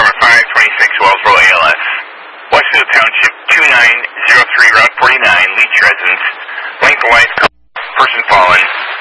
Department 526 Wellsboro ALS. Westfield Township 2903 Route 49, Leach residence. Lengthwise, person fallen.